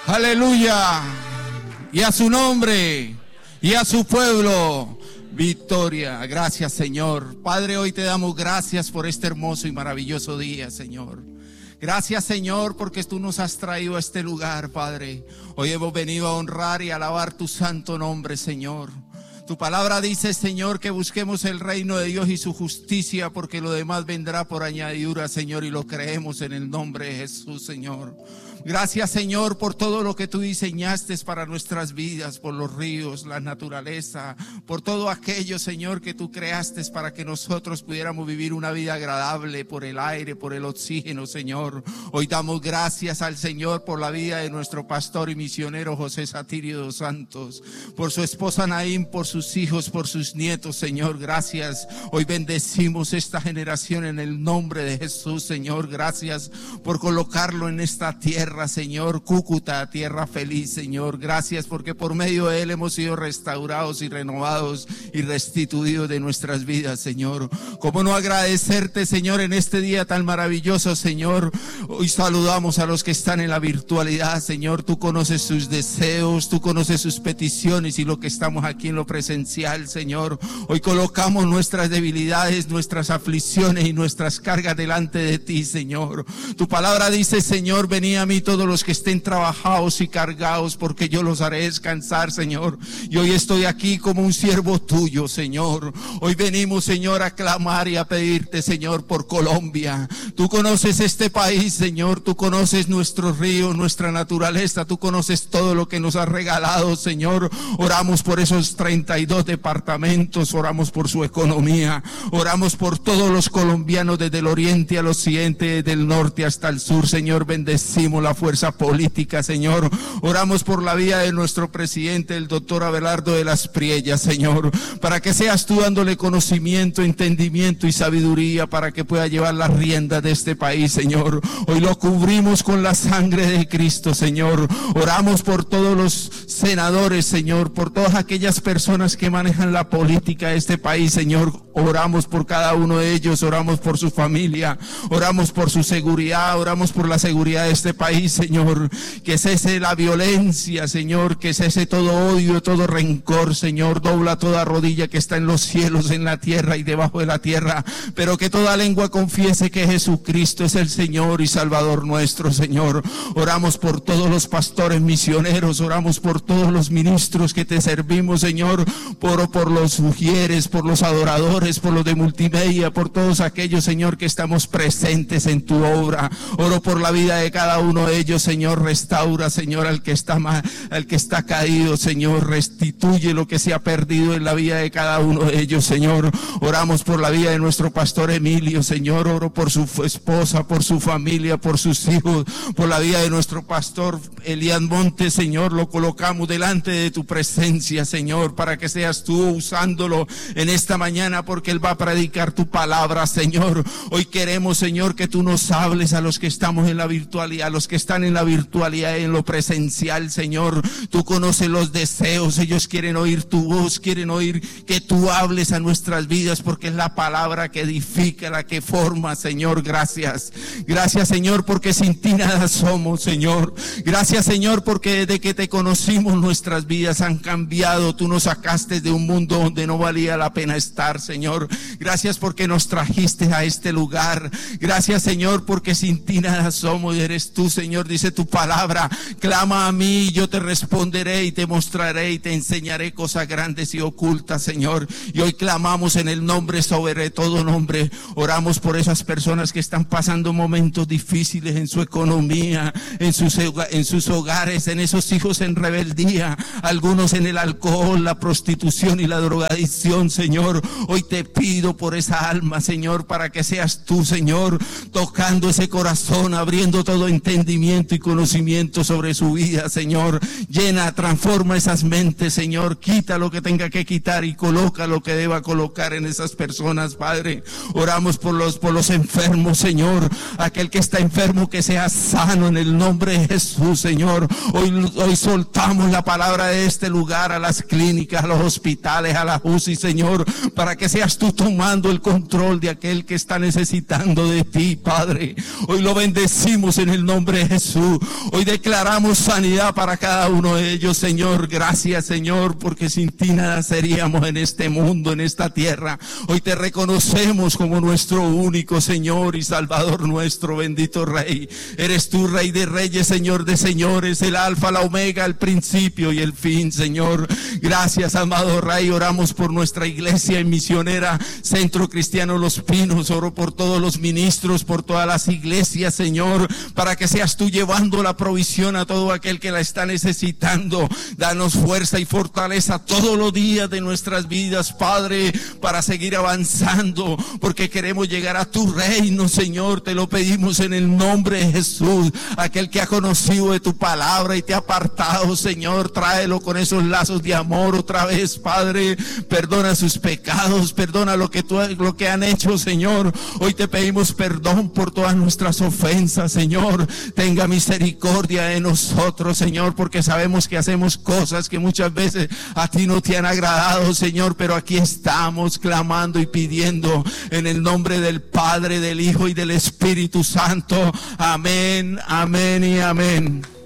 Aleluya. Y a su nombre y a su pueblo, victoria. Gracias, Señor. Padre, hoy te damos gracias por este hermoso y maravilloso día, Señor. Gracias, Señor, porque tú nos has traído a este lugar, Padre. Hoy hemos venido a honrar y alabar tu santo nombre, Señor. Tu palabra dice, Señor, que busquemos el reino de Dios y su justicia, porque lo demás vendrá por añadidura, Señor, y lo creemos en el nombre de Jesús, Señor. Gracias, Señor, por todo lo que tú diseñaste para nuestras vidas, por los ríos, la naturaleza, por todo aquello, Señor, que tú creaste para que nosotros pudiéramos vivir una vida agradable, por el aire, por el oxígeno, Señor. Hoy damos gracias al Señor por la vida de nuestro pastor y misionero José Satirio dos Santos, por su esposa Naín, por sus hijos, por sus nietos, Señor. Gracias. Hoy bendecimos esta generación en el nombre de Jesús, Señor. Gracias por colocarlo en esta tierra, Señor, Cúcuta, tierra feliz, Señor. Gracias porque por medio de él hemos sido restaurados y renovados y restituidos de nuestras vidas, Señor. ¿Cómo no agradecerte, Señor, en este día tan maravilloso, Señor? Hoy saludamos a los que están en la virtualidad, Señor. Tú conoces sus deseos, tú conoces sus peticiones y lo que estamos aquí en lo presencial, Señor. Hoy colocamos nuestras debilidades, nuestras aflicciones y nuestras cargas delante de ti, Señor. Tu palabra dice, Señor, venid a mí todos los que estén trabajados y cargados, porque yo los haré descansar, Señor. Y hoy estoy aquí como un siervo tuyo, Señor. Hoy venimos, Señor, a clamar y a pedirte, Señor, por Colombia. Tú conoces este país, Señor. Tú conoces nuestros ríos, nuestra naturaleza. Tú conoces todo lo que nos has regalado, Señor. Oramos por esos 32 departamentos. Oramos por su economía. Oramos por todos los colombianos desde el oriente al occidente, desde el norte hasta el sur, Señor. Bendecimos la fuerza política, Señor. Oramos por la vida de nuestro presidente, el doctor Abelardo de las Priellas, Señor, para que seas tú dándole conocimiento, entendimiento y sabiduría para que pueda llevar las riendas de este país, Señor. Hoy lo cubrimos con la sangre de Cristo, Señor. Oramos por todos los senadores, Señor, por todas aquellas personas que manejan la política de este país, Señor. Oramos por cada uno de ellos, oramos por su familia, oramos por su seguridad, oramos por la seguridad de este país, Señor. Que cese la violencia, Señor, que cese todo odio, todo rencor, Señor. Dobla toda rodilla que está en los cielos, en la tierra y debajo de la tierra, pero que toda lengua confiese que Jesucristo es el Señor y Salvador nuestro, Señor. Oramos por todos los pastores misioneros, oramos por todos los ministros que te servimos, Señor, por los ujieres, por los adoradores, por los de multimedia, por todos aquellos, Señor, que estamos presentes en tu obra. Oro por la vida de cada uno de ellos, Señor. Restaura, Señor, al que está caído, Señor. Restituye lo que se ha perdido en la vida de cada uno de ellos, Señor. Oramos por la vida de nuestro pastor Emilio, Señor. Oro por su esposa, por su familia, por sus hijos, por la vida de nuestro pastor Elian Montes, Señor. Lo colocamos delante de tu presencia, Señor, para que seas tú usándolo en esta mañana, porque él va a predicar tu palabra, Señor. Hoy queremos, Señor, que tú nos hables a los que estamos en la virtualidad, a los que están en la virtualidad y en lo presencial, Señor. Tú conoces los deseos, ellos quieren oír tu voz, quieren oír que tú hables a nuestras vidas, porque es la palabra que edifica, la que forma, Señor. Gracias. Gracias, Señor, porque sin ti nada somos, Señor. Gracias, Señor, porque desde que te conocimos nuestras vidas han cambiado. Tú nos sacaste de un mundo donde no valía la pena estar, Señor. Gracias porque nos trajiste a este lugar. Gracias, Señor, porque sin ti nada somos y eres tú, Señor. Dice tu palabra, clama a mí y yo te responderé y te mostraré y te enseñaré cosas grandes y ocultas, Señor. Y hoy clamamos en el nombre sobre todo nombre. Oramos por esas personas que están pasando momentos difíciles en su economía, en sus hogares, en esos hijos en rebeldía, algunos en el alcohol, la prostitución y la drogadicción, Señor. Hoy te pido por esa alma, Señor, para que seas tú, Señor, tocando ese corazón, abriendo todo entendimiento y conocimiento sobre su vida, Señor. Llena, transforma esas mentes, Señor. Quita lo que tenga que quitar y coloca lo que deba colocar en esas personas, Padre. Oramos por los enfermos, Señor. Aquel que está enfermo, que sea sano en el nombre de Jesús, Señor. Hoy soltamos llevamos la palabra de este lugar a las clínicas, a los hospitales, a la UCI, Señor, para que seas tú tomando el control de aquel que está necesitando de ti, Padre. Hoy lo bendecimos en el nombre de Jesús. Hoy declaramos sanidad para cada uno de ellos, Señor. Gracias, Señor, porque sin ti nada seríamos en este mundo, en esta tierra. Hoy te reconocemos como nuestro único Señor y Salvador nuestro, bendito Rey. Eres tú, Rey de Reyes, Señor de Señores, el Alfa, la Omega, el principio y el fin, Señor. Gracias, amado Rey. Oramos por nuestra iglesia y misionera Centro Cristiano Los Pinos. Oro por todos los ministros, por todas las iglesias, Señor, para que seas tú llevando la provisión a todo aquel que la está necesitando. Danos fuerza y fortaleza todos los días de nuestras vidas, Padre, para seguir avanzando, porque queremos llegar a tu reino, Señor. Te lo pedimos en el nombre de Jesús. Aquel que ha conocido de tu palabra y te ha apartado, Señor, tráelo con esos lazos de amor otra vez, Padre. Perdona sus pecados, perdona lo que han hecho, Señor. Hoy te pedimos perdón por todas nuestras ofensas, Señor. Tenga misericordia de nosotros, Señor, porque sabemos que hacemos cosas que muchas veces a ti no te han agradado, Señor, pero aquí estamos clamando y pidiendo en el nombre del Padre, del Hijo y del Espíritu Santo. Amén, amén y amén.